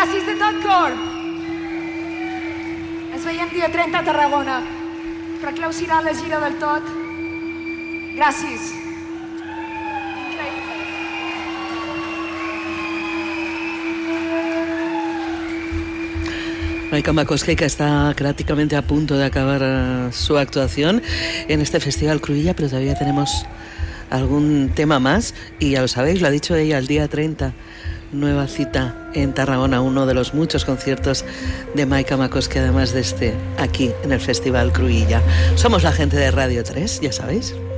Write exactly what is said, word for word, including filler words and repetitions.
Gràcies de tot cor. Ens veiem dia trenta a Tarragona. Per clausurar la gira del tot. Gràcies. Maika McCoskey, que está prácticamente a punto de acabar uh, su actuación en este Festival Cruïlla, pero todavía tenemos algún tema más y ya lo sabéis, lo ha dicho ella, el día treinta, nueva cita en Tarragona, uno de los muchos conciertos de Maika McCoskey, además de este, aquí en el Festival Cruïlla. Somos la gente de Radio tres, ya sabéis.